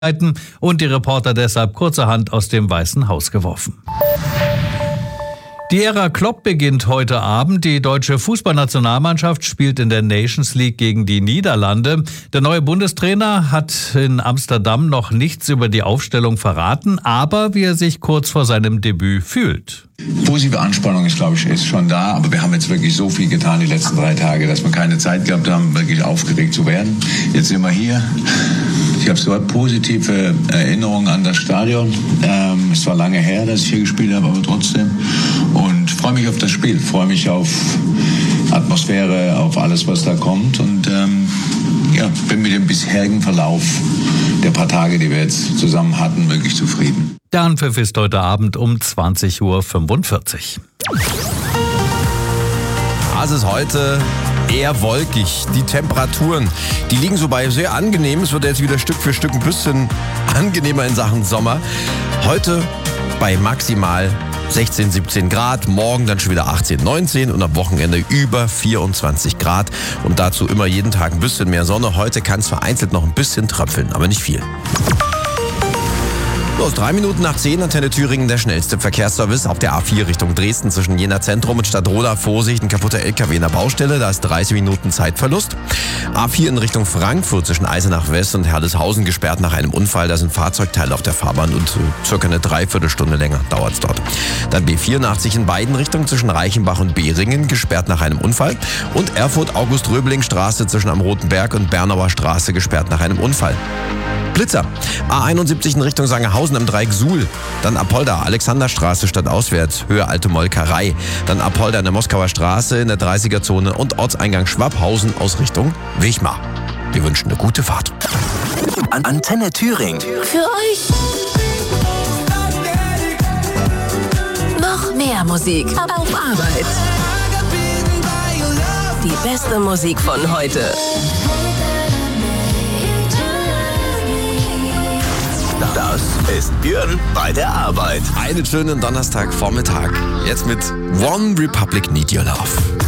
und die Reporter deshalb kurzerhand aus dem Weißen Haus geworfen. Die Ära Klopp beginnt heute Abend. Die deutsche Fußballnationalmannschaft spielt in der Nations League gegen die Niederlande. Der neue Bundestrainer hat in Amsterdam noch nichts über die Aufstellung verraten, aber wie er sich kurz vor seinem Debüt fühlt. Positive Anspannung ist schon da, aber wir haben jetzt wirklich so viel getan die letzten 3 Tage, dass wir keine Zeit gehabt haben, wirklich aufgeregt zu werden. Jetzt sind wir hier. Ich habe so positive Erinnerungen an das Stadion. Es war lange her, dass ich hier gespielt habe, aber trotzdem. Und freue mich auf das Spiel, freue mich auf Atmosphäre, auf alles, was da kommt. Und bin mit dem bisherigen Verlauf der paar Tage, die wir jetzt zusammen hatten, wirklich zufrieden. Der Anpfiff ist heute Abend um 20:45 Uhr. Es ist heute eher wolkig. Die Temperaturen, die liegen so bei sehr angenehm. Es wird jetzt wieder Stück für Stück ein bisschen angenehmer in Sachen Sommer. Heute bei maximal 16, 17 Grad, morgen dann schon wieder 18, 19 und am Wochenende über 24 Grad. Und dazu immer jeden Tag ein bisschen mehr Sonne. Heute kann es vereinzelt noch ein bisschen tröpfeln, aber nicht viel. Los, 3 Minuten nach 10, Antenne Thüringen, der schnellste Verkehrsservice auf der A4 Richtung Dresden zwischen Jena Zentrum und Stadtroda. Vorsicht, ein kaputter LKW in der Baustelle, da ist 30 Minuten Zeitverlust. A4 in Richtung Frankfurt zwischen Eisenach West und Herdeshausen gesperrt nach einem Unfall. Da sind Fahrzeugteile auf der Fahrbahn und circa eine Dreiviertelstunde länger dauert es dort. Dann B84 in beiden Richtungen zwischen Reichenbach und Behringen gesperrt nach einem Unfall. Und Erfurt-August-Röbling-Straße zwischen am Roten Berg und Bernauer Straße gesperrt nach einem Unfall. Blitzer. A71 in Richtung Sangerhausen am Dreieck Suhl. Dann Apolda, Alexanderstraße stadtauswärts, Höhe Alte Molkerei. Dann Apolda in der Moskauer Straße in der 30er-Zone und Ortseingang Schwabhausen aus Richtung Wichmar. Wir wünschen eine gute Fahrt. Antenne Thüringen. Für euch. Noch mehr Musik auf Arbeit. Die beste Musik von heute. Das ist Björn bei der Arbeit. Einen schönen Donnerstagvormittag. Jetzt mit One Republic Need Your Love.